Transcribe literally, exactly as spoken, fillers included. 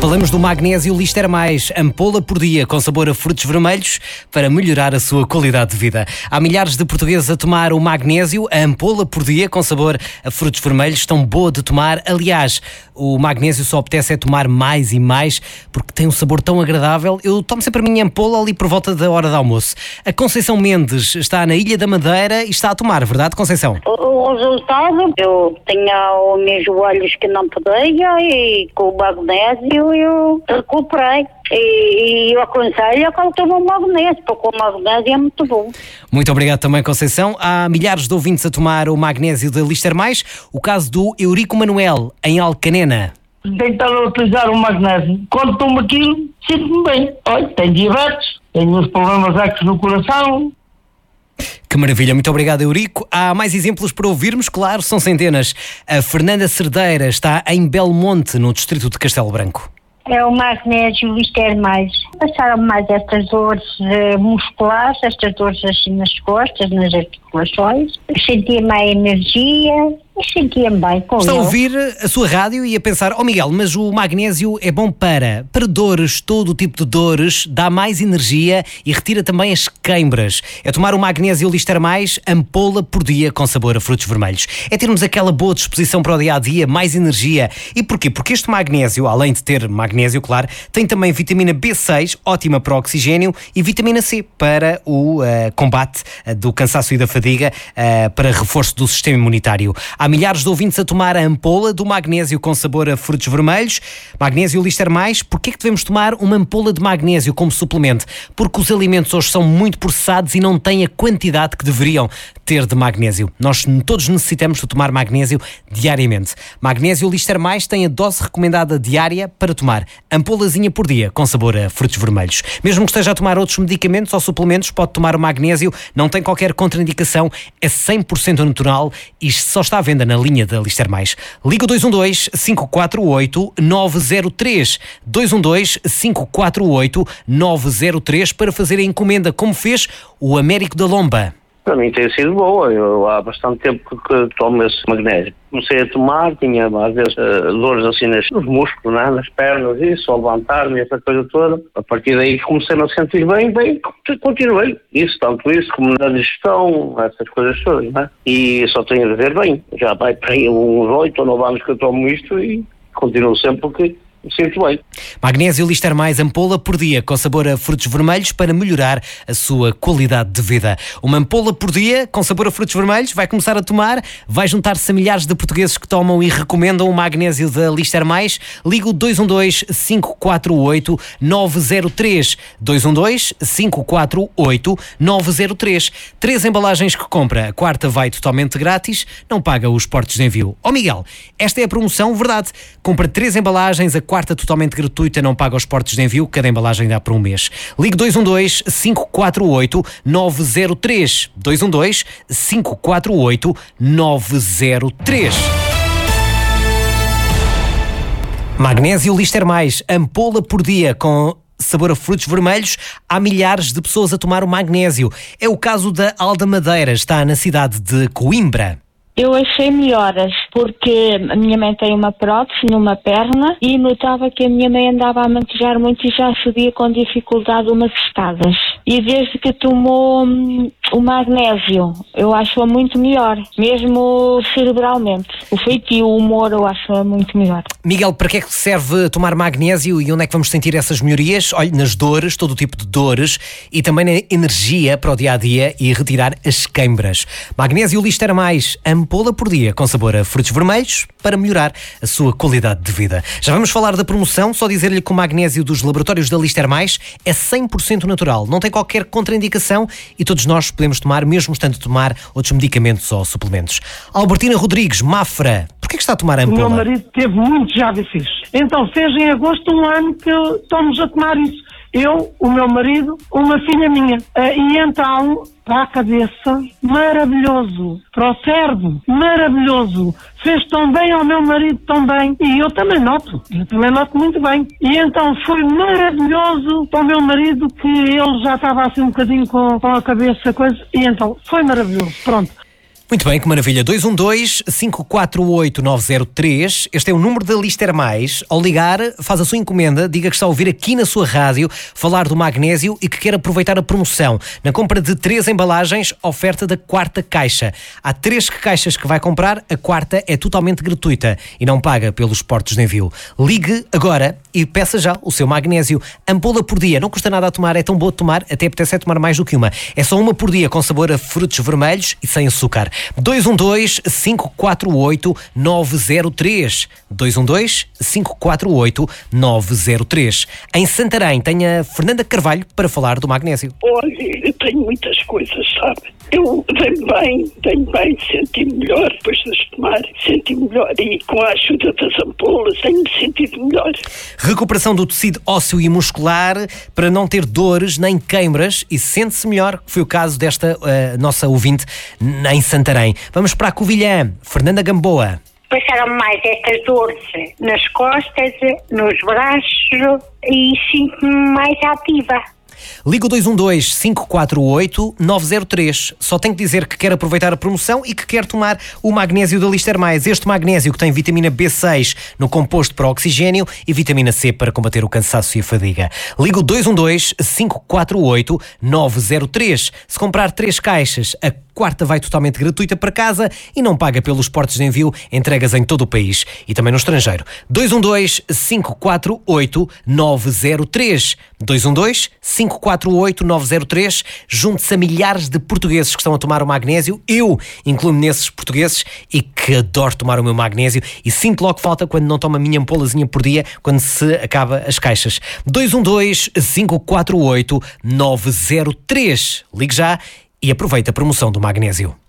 Falamos do magnésio Lister Mais, ampola por dia com sabor a frutos vermelhos para melhorar a sua qualidade de vida. Há milhares de portugueses a tomar o magnésio, a ampola por dia com sabor a frutos vermelhos, tão boa de tomar. Aliás, o magnésio só apetece é tomar mais e mais porque tem um sabor tão agradável. Eu tomo sempre a minha ampola ali por volta da hora de almoço. A Conceição Mendes está na Ilha da Madeira e está a tomar, verdade, Conceição? O resultado, eu tinha os meus joelhos que não podia e com o magnésio eu recuperei. E, e eu aconselho que ele tome o magnésio, porque o magnésio é muito bom. Muito obrigado também, Conceição. Há milhares de ouvintes a tomar o magnésio da Lister Mais. O caso do Eurico Manuel, em Alcanena. Tentar utilizar o magnésio. Quando tomo aquilo, sinto-me bem. Olha, tenho diabetes, tenho uns problemas acres no coração. Que maravilha, muito obrigado, Eurico. Há mais exemplos para ouvirmos, claro, são centenas. A Fernanda Cerdeira está em Belmonte, no distrito de Castelo Branco. É o magnésio Lister Mais. Passaram mais estas dores uh, musculares, estas dores assim nas costas, nas articulações. Sentia mais energia e sentia-me bem com Está ele. a ouvir a sua rádio e a pensar, oh Miguel, mas o magnésio é bom para, para dores, todo o tipo de dores, dá mais energia e retira também as queimbras. É tomar o magnésio Lister Mais, ampola por dia com sabor a frutos vermelhos. É termos aquela boa disposição para o dia-a-dia, mais energia. E porquê? Porque este magnésio, além de ter magnésio, claro, tem também vitamina B seis, ótima para o oxigênio, e vitamina C para o uh, combate uh, do cansaço e da fadiga, uh, para reforço do sistema imunitário. Há milhares de ouvintes a tomar a ampola do magnésio com sabor a frutos vermelhos. Magnésio Lister Mais. Porquê é que devemos tomar uma ampola de magnésio como suplemento? Porque os alimentos hoje são muito processados e não têm a quantidade que deveriam ter de magnésio. Nós todos necessitamos de tomar magnésio diariamente. Magnésio Lister Mais tem a dose recomendada diária para tomar. Ampolazinha por dia com sabor a frutos vermelhos. Mesmo que esteja a tomar outros medicamentos ou suplementos, pode tomar o magnésio, não tem qualquer contraindicação, é cem por cento natural e só está à venda na linha da Lister Mais. Liga o dois um dois, cinco quatro oito, nove zero três. dois um dois, cinco quatro oito, nove zero três para fazer a encomenda, como fez o Américo da Lomba. Para mim tem sido boa, eu há bastante tempo que tomo esse magnésio. Comecei a tomar, tinha às vezes uh, dores assim nos, nos músculos, né? Nas pernas, isso, ao levantar-me, essa coisa toda. A partir daí comecei-me a sentir bem, bem, continuei. Isso, tanto isso como na digestão, essas coisas todas, né? E só tenho a ver bem. Já vai para aí uns oito ou nove anos que eu tomo isto e continuo sempre porque sinto bem. Magnésio Lister Mais, ampola por dia com sabor a frutos vermelhos para melhorar a sua qualidade de vida. Uma ampola por dia com sabor a frutos vermelhos, vai começar a tomar, vai juntar-se a milhares de portugueses que tomam e recomendam o magnésio da Lister Mais. Liga o dois um dois, cinco quatro oito, nove zero três. dois um dois, cinco quatro oito, nove zero três. Três embalagens que compra, a quarta vai totalmente grátis, não paga os portos de envio. Ó Miguel, esta é a promoção, verdade? Compra três embalagens, a quarta totalmente gratuita, não paga os portos de envio, cada embalagem dá por um mês. Ligue dois um dois, cinco quatro oito, nove zero três. dois um dois, cinco quatro oito, nove zero três. Magnésio Lister Mais, ampola por dia com sabor a frutos vermelhos. Há milhares de pessoas a tomar o magnésio. É o caso da Alda Madeira, está na cidade de Coimbra. Eu achei melhoras, porque a minha mãe tem uma prótese numa perna e notava que a minha mãe andava a mantejar muito e já subia com dificuldade umas escadas. E desde que tomou hum, o magnésio, eu acho-a muito melhor, mesmo cerebralmente. O feitio, o humor, eu acho-a muito melhor. Miguel, para que é que serve tomar magnésio e onde é que vamos sentir essas melhorias? Olha, nas dores, todo o tipo de dores e também na energia para o dia-a-dia e retirar as queimbras. Magnésio Lister Mais, ampola por dia com sabor a frutos vermelhos para melhorar a sua qualidade de vida. Já vamos falar da promoção, só dizer-lhe que o magnésio dos laboratórios da Lister Mais é cem por cento natural, não tem qualquer contraindicação e todos nós podemos tomar, mesmo estando a tomar outros medicamentos ou suplementos. Albertina Rodrigues, Mafra, porquê é que está a tomar a ampola? O meu marido teve muito já difícil. Então fez em agosto um ano que estamos a tomar isso. Eu, o meu marido, uma filha minha. E então, para a cabeça, maravilhoso. Para o cérebro, maravilhoso. Fez tão bem ao meu marido, tão bem. E eu também noto. Eu também noto muito bem. E então foi maravilhoso para o meu marido, que ele já estava assim um bocadinho com, com a cabeça, coisa. E então foi maravilhoso. Pronto. Muito bem, que maravilha. dois um dois, cinco quatro oito, nove zero três. Este é o número da Lister Mais. Ao ligar, faz a sua encomenda, diga que está a ouvir aqui na sua rádio falar do magnésio e que quer aproveitar a promoção. Na compra de três embalagens, oferta da quarta caixa. Há três caixas que vai comprar, a quarta é totalmente gratuita e não paga pelos portos de envio. Ligue agora e peça já o seu magnésio. Ampola por dia, não custa nada a tomar, é tão boa de tomar, até apetece é tomar mais do que uma. É só uma por dia com sabor a frutos vermelhos e sem açúcar. dois um dois, cinco quatro oito, nove zero três. dois um dois, cinco quatro oito, nove zero três. Em Santarém tem a Fernanda Carvalho para falar do magnésio. Olha, eu tenho muitas coisas, sabe? Eu venho bem, venho bem, senti-me melhor depois de as tomar, senti-me melhor e com a ajuda das ampolas tenho-me sentido melhor. Recuperação do tecido ósseo e muscular para não ter dores nem queimbras e sente-se melhor, que foi o caso desta uh, nossa ouvinte em Santarém. Vamos para a Covilhã, Fernanda Gamboa. Passaram mais estas dores nas costas, nos braços e sinto-me mais ativa. Liga o dois um dois, cinco quatro oito, nove zero três. Só tem que dizer que quer aproveitar a promoção e que quer tomar o magnésio da Lister Mais. Este magnésio que tem vitamina B seis no composto para oxigênio e vitamina C para combater o cansaço e a fadiga. Liga o dois um dois, cinco quatro oito, nove zero três. Se comprar três caixas, a quarta vai totalmente gratuita para casa e não paga pelos portos de envio, entregas em todo o país e também no estrangeiro. dois um dois, cinco quatro oito, nove zero três. dois um dois, cinco quatro oito, nove zero três. Junte-se a milhares de portugueses que estão a tomar o magnésio. Eu incluo-me nesses portugueses e que adoro tomar o meu magnésio e sinto logo falta quando não tomo a minha ampolazinha por dia, quando se acaba as caixas. dois um dois, cinco quatro oito, nove zero três. Ligue já e aproveita a promoção do magnésio.